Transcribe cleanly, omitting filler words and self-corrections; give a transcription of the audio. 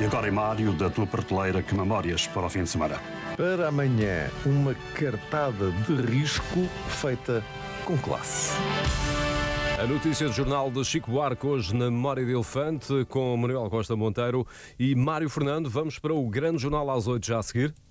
E agora, Mário, da tua prateleira, que memórias para o fim de semana? Para amanhã, uma cartada de risco feita com classe. A notícia do jornal de Chico Buarque hoje na Memória de Elefante com Manuel Costa Monteiro e Mário Fernando. Vamos para o grande jornal às 8 já a seguir.